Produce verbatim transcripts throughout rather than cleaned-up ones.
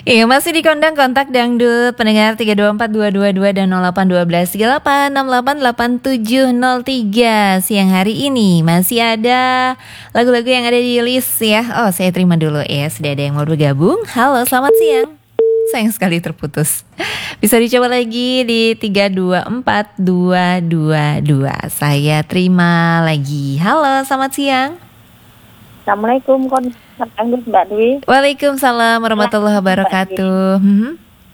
Iya, masih di Kondang Kontak Dangdut. Pendengar tiga dua empat dua dua dua dan nol delapan satu dua tiga delapan enam delapan delapan tujuh nol tiga. Siang hari ini masih ada lagu-lagu yang ada di list ya. Oh, saya terima dulu ya. Sudah ada yang mau bergabung. Halo, selamat siang. Sayang sekali terputus. Bisa dicoba lagi di tiga dua empat dua dua dua. Saya terima lagi. Halo, selamat siang. Assalamualaikum Mbak Dwi. Waalaikumsalam warahmatullahi wabarakatuh. Hmm.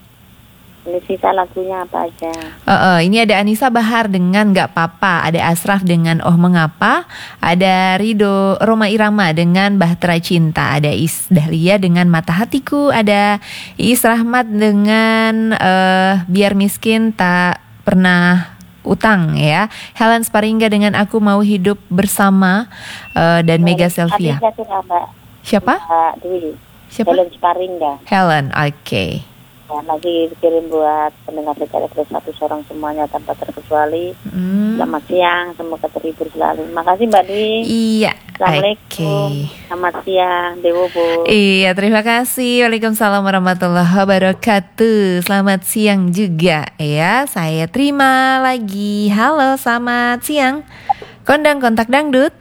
Ini sisa lagunya apa aja? Uh, uh, ini ada Anissa Bahar dengan Gak Papa, ada Ashraf dengan Oh Mengapa, ada Rido Roma Irama dengan Bahtera Cinta, ada Is Dahlia dengan Mata Hatiku, ada Is Rahmat dengan uh, Biar Miskin Tak Pernah Utang ya, Helen Sparingga dengan Aku Mau Hidup Bersama, uh, dan Mega Selvia. Siapa? Mbak Dwi. Siapa? Helen Sparingga. Helen, oke. Okay. Ya, lagi dikirim buat pendengar secara satu seorang semuanya tanpa terkecuali. Hmm. Selamat siang, semoga terhibur selalu. Makasih Mbak Dwi. Iya. Assalamualaikum. Okay. Selamat siang, Dewo Bu. Iya, terima kasih. Waalaikumsalam warahmatullahi wabarakatuh. Selamat siang juga ya. Saya terima lagi. Halo, selamat siang. Kondang Kontak Dangdut.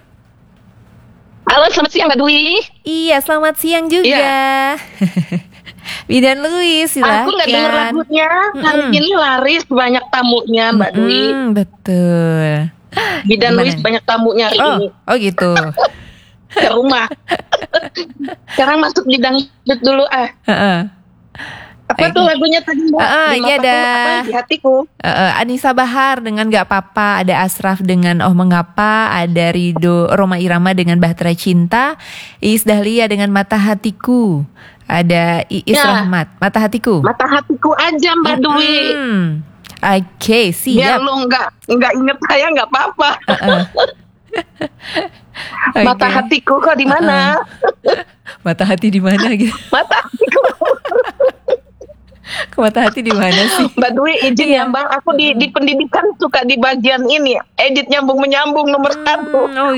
Halo, selamat siang Mbak Dwi. Iya, selamat siang juga. Iya. Bidan Louis, silakan. Aku nggak dengar lagunya. Mm-mm. Hari ini laris banyak tamunya Mbak Mm-mm, Dwi. Betul. Bidan Louis banyak tamunya hari oh, ini. Oh gitu. Ke rumah. Sekarang masuk di dangdut dulu ah. Uh-uh. Apa okay. tuh lagunya tadi Mbak? Uh-uh, Di ini ada apa, di hatiku. Uh-uh, Anissa Bahar dengan Gak Papa, ada Ashraf dengan Oh Mengapa, ada Rido Roma Irama dengan Bahtera Cinta, Is Dahlia dengan Mata Hatiku, ada Iis ya. Rahmat, Mata Hatiku. Mata Hatiku aja Mbak hmm. Dwi. Oke, okay, siap. Biar lu nggak nggak inget saya nggak apa-apa. Uh-uh. Okay. Mata hatiku kok di mana? Uh-uh. Mata hati di mana gitu? Mata hatiku. Mata hati di mana sih? Mbak Dwi izin ya Bang, aku di, di pendidikan suka di bagian ini edit nyambung menyambung nomor hmm, satu. Oh